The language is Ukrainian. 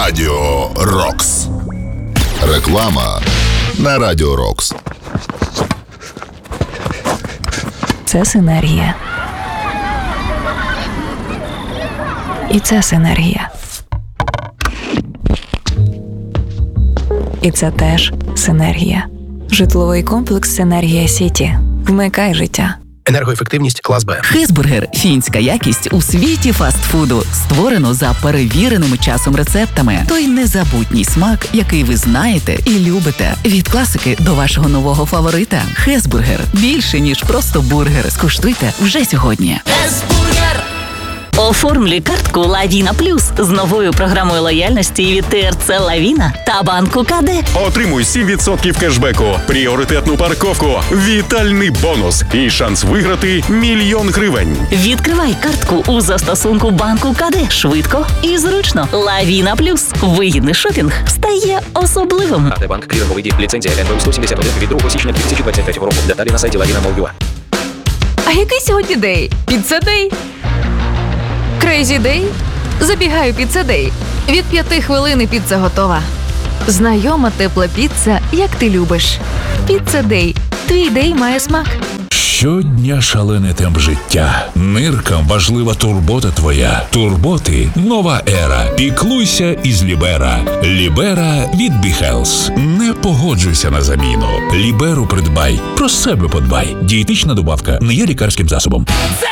Радіо Рокс. Реклама на Радіо Рокс. Це синергія. І це синергія. І це теж синергія. Житловий комплекс «Синергія Сіті». Вмикай життя. Енергоефективність клас Б. Хесбургер – фінська якість у світі фастфуду. Створено за перевіреними часом рецептами. Той незабутній смак, який ви знаєте і любите. Від класики до вашого нового фаворита. Хесбургер – більше, ніж просто бургер. Скуштуйте вже сьогодні. Оформлюй картку «Лавіна Плюс» з новою програмою лояльності від ТРЦ «Лавіна» та банку КД. Отримуй 7% кешбеку, пріоритетну парковку, вітальний бонус і шанс виграти 1 мільйон гривень. Відкривай картку у застосунку банку КД. Швидко і зручно. «Лавіна Плюс». Вигідний шопінг стає особливим. АТ Банк, кліринговий дій, ліцензія НБУ 171 від 2 січня 2023 року. Деталі на сайті lavina.mol.ua. А який сьогодні день? Піцца-дей? Крейзі дей? Забігаю піцца-дей. Від 5 хвилин і піца готова. Знайома тепла піца, як ти любиш. Піцца-дей. Твій дей має смак. Щодня шалений темп життя. Ниркам важлива турбота твоя. Турботи – нова ера. Піклуйся із Лібера. Лібера від Біхелс. Не погоджуйся на заміну. Ліберу придбай. Про себе подбай. Дієтична добавка не є лікарським засобом. Це